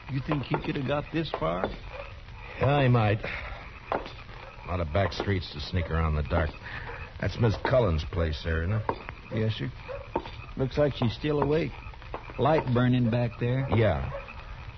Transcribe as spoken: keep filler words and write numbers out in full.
You think he could have got this far? Yeah, he might. A lot of back streets to sneak around in the dark. That's Miss Cullen's place there, isn't it? Yes, sir. Looks like she's still awake. Light burning back there. Yeah.